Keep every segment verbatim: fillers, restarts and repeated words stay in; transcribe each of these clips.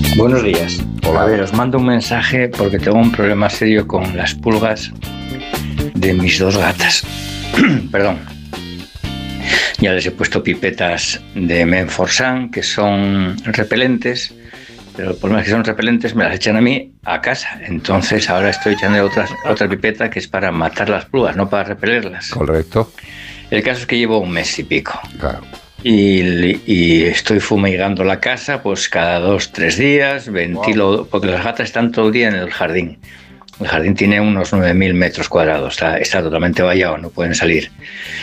Buenos días. Hola. A ver, os mando un mensaje porque tengo un problema serio con las pulgas de mis dos gatas. Perdón. Ya les he puesto pipetas de Menforsan, que son repelentes, pero el problema es que son repelentes, me las echan a mí a casa. Entonces ahora estoy echando otras, otra pipeta que es para matar las pulgas, no para repelerlas. Correcto. El caso es que llevo un mes y pico. Claro. Y, y estoy fumigando la casa pues cada dos, tres días, ventilo, wow. Porque las gatas están todo el día en el jardín. El jardín tiene unos nueve mil metros cuadrados, está, está totalmente vallado, no pueden salir.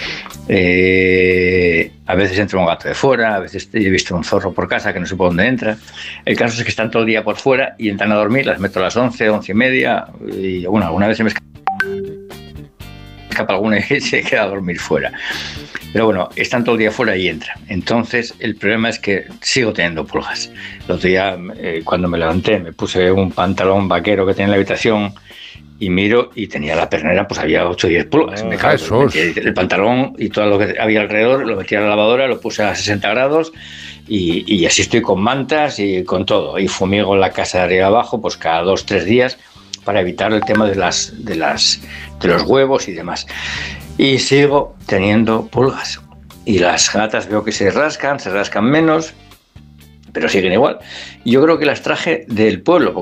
Eh, a veces entra un gato de fuera, a veces he visto un zorro por casa que no sé por dónde entra. El caso es que están todo el día por fuera y entran a dormir, las meto a las once, once y media, y bueno, alguna vez se me escapa alguna y se queda a dormir fuera. Pero bueno, están todo el día fuera y entran. Entonces, el problema es que sigo teniendo pulgas. El otro día, eh, cuando me levanté, me puse un pantalón vaquero que tenía en la habitación y miro y tenía la pernera, pues había ocho o diez pulgas. Oh, me cago, metí el pantalón y todo lo que había alrededor, lo metí a la lavadora, lo puse a sesenta grados y, y así estoy con mantas y con todo. Y fumigo la casa de arriba abajo, pues cada dos, tres días para evitar el tema de, las, de, las, de los huevos y demás. Y sigo teniendo pulgas. Y las gatas veo que se rascan, se rascan menos, pero siguen igual. Yo creo que las traje del pueblo.